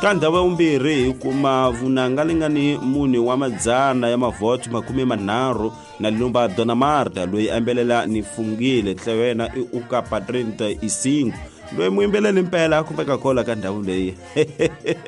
ka ndhawu ya vumbirhi hi kuma vunanga lengani mune wa madzana ya mavhoti 30 na Lumba Dona Marta loyi ambelela ni fungile tle wena i ukapa 35 loyi muyimbeleli mpela a kumeka kola ka ndhawu leyi